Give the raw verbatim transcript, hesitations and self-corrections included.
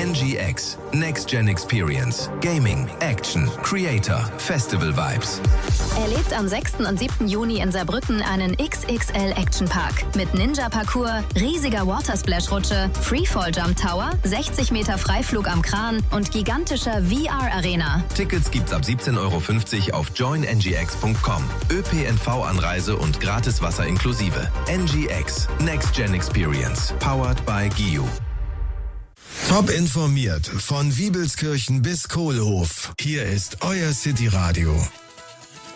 N G X. Next Gen Experience. Gaming, Action, Creator, Festival Vibes. Erlebt am sechsten und siebten Juni in Saarbrücken einen X X L Action Park mit Ninja-Parcours, riesiger Watersplash-Rutsche, Freefall-Jump Tower, sechzig Meter Freiflug am Kran und gigantischer V R-Arena. Tickets gibt's ab siebzehn Euro fünfzig auf join n g x punkt com. ÖPNV-Anreise und gratis Wasser inklusive. N G X. Next Gen Experience. Powered by G I U. Top informiert von Wiebelskirchen bis Kohlhof. Hier ist euer City Radio.